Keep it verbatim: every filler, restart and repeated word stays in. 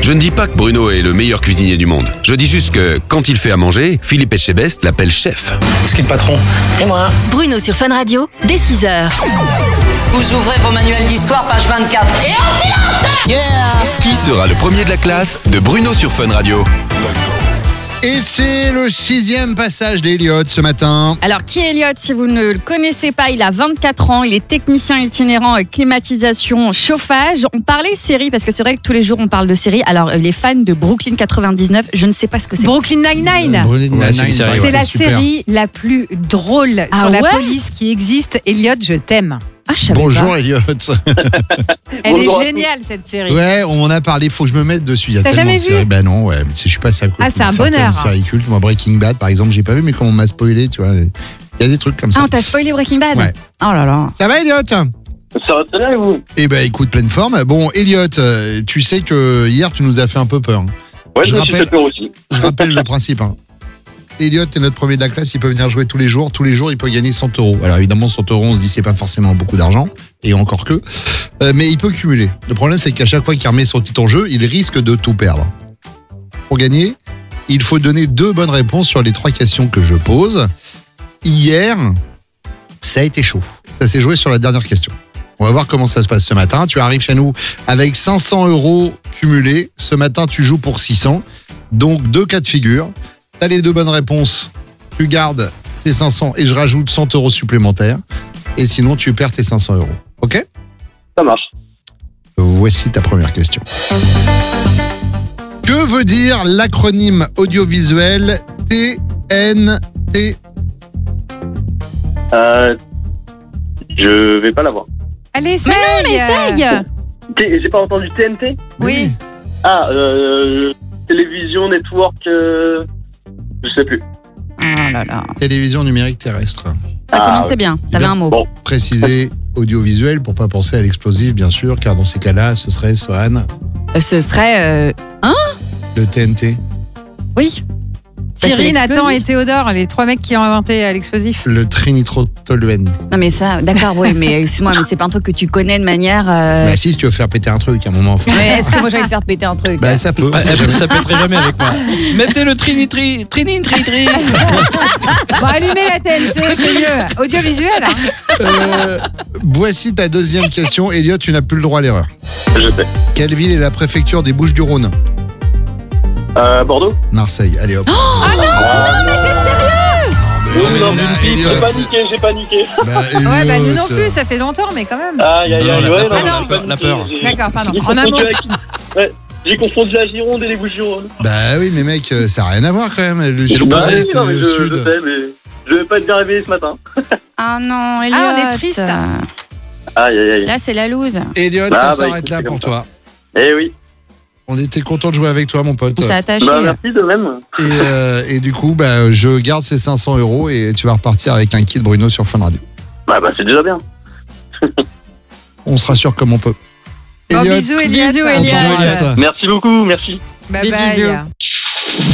Je ne dis pas que Bruno est le meilleur cuisinier du monde. Je dis juste que, quand il fait à manger, Philippe Etchebest l'appelle chef. Est-ce qu'il est le patron? Et moi. Bruno sur Fun Radio, dès six heures. Vous ouvrez vos manuels d'histoire, page vingt-quatre. Et en silence! Yeah! Qui sera le premier de la classe de Bruno sur Fun Radio? Et c'est le sixième passage d'Eliott ce matin. Alors, qui est Eliott? Si vous ne le connaissez pas, il a vingt-quatre ans. Il est technicien itinérant climatisation, chauffage. On parlait série, parce que c'est vrai que tous les jours, on parle de série. Alors, les fans de Brooklyn quatre-vingt-dix-neuf, je ne sais pas ce que c'est. Brooklyn Nine-Nine. Euh, Brooklyn Ouais, c'est une Nine-Nine, série, C'est ouais, la super. série la plus drôle Ah sur la ouais police qui existe. Eliott, je t'aime. Ah, je savais Bonjour pas. Eliott. Elle Bonjour à est géniale, cette série. Ouais, on en a parlé, faut que je me mette dessus. Il y a T'as tellement jamais de vu? séries. Ben non, ouais, je suis passé à côté. Ah, c'est un de certaines bonheur. séries cultes. Moi, Breaking Bad, par exemple, j'ai pas vu, mais comme on m'a spoilé, tu vois, il y a des trucs comme ça. Ah, on t'a spoilé Breaking Bad? Ouais. Oh là là. Ça va, Eliott? Ça va très bien et vous? Eh ben, écoute, pleine forme. Bon, Eliott, euh, tu sais que hier, tu nous as fait un peu peur. Ouais, Je je me suis rappelle- fait peur aussi. Je rappelle le principe. Hein. Eliott est notre premier de la classe, il peut venir jouer tous les jours. Tous les jours, il peut gagner cent euros. Alors évidemment, cent euros, on se dit c'est pas forcément beaucoup d'argent, et encore que. Euh, mais il peut cumuler. Le problème, c'est qu'à chaque fois qu'il remet son titre en jeu, il risque de tout perdre. Pour gagner, il faut donner deux bonnes réponses sur les trois questions que je pose. Hier, ça a été chaud. Ça s'est joué sur la dernière question. On va voir comment ça se passe ce matin. Tu arrives chez nous avec cinq cents euros cumulés. Ce matin, tu joues pour six cents. Donc, deux cas de figure. T'as les deux bonnes réponses, tu gardes tes cinq cents et je rajoute cent euros supplémentaires. Et sinon, tu perds tes cinq cents euros. Ok? Ça marche. Voici ta première question. Que veut dire l'acronyme audiovisuel T N T? Euh, je vais pas l'avoir. Allez, essaye. Mais non, mais essaye! T- J'ai pas entendu T N T? Oui. Ah, euh, télévision, network, euh, je sais plus. Oh là là. Télévision numérique terrestre. Ça Ah, commençait ouais. bien. T'avais un mot. Bon, Préciser audiovisuel pour pas penser à l'explosif, bien sûr, car dans ces cas-là, ce serait Sohan, Euh, ce serait. euh, le T N T, Oui. Ça, Thierry, c'est Nathan l'explosif. et Théodore, les trois mecs qui ont inventé euh, l'explosif. le trinitrotoluène. Non, mais ça, d'accord, oui, mais excuse-moi, mais c'est pas un truc que tu connais de manière. euh, Bah si, si tu veux faire péter un truc à un moment. faut- Mais est-ce que moi j'allais te faire péter un truc? Bah ça peut. Ah, on sait elle- jamais. ça pèterait jamais avec moi. Mettez le trini tri trini tri tri. Bon, allumez la T N T, c'est mieux. Audiovisuel, hein. Euh, voici ta deuxième question. Eliott, tu n'as plus le droit à l'erreur. je sais. Quelle ville est la préfecture des Bouches-du-Rhône? Euh, Bordeaux? Marseille, allez hop. Oui, non, mais mais Eliott. j'ai paniqué, j'ai paniqué. Bah, Ouais, bah nous non Eliott. plus, ça fait longtemps, mais quand même. Aïe, aïe, Non, aïe, la ouais, peur, non, la j'ai peur, paniqué, la peur. j'ai- D'accord, pardon. j'ai En un confondu mot. avec- ouais, j'ai confondu la Gironde et les Bouches-du-Rhône. Bah oui, mais mec, euh, ça n'a rien à voir quand même. Le C'est sud, Bah l'opposé, oui, l'est, non, mais le je, sud. je sais, mais je vais pas être bien réveillé ce matin. Ah non, Eliott. Ah, on est triste. Aïe, aïe, aïe. Là, c'est la loose. Eliott, Bah, ça bah, s'arrête écoute, là c'est pour comme toi. Eh oui. On était content de jouer avec toi, mon pote. On s'est attaché. Bah, merci de même. Et, euh, et du coup, bah, je garde ces cinq cents euros et tu vas repartir avec un kit Bruno sur Fun Radio. Bah, bah, c'est déjà bien. On se rassure comme on peut. Bon, Eliott, bisous, Eliott. Bisous, on Eliott. t'embrasse. Merci beaucoup, merci. Bye Des bye. bisous.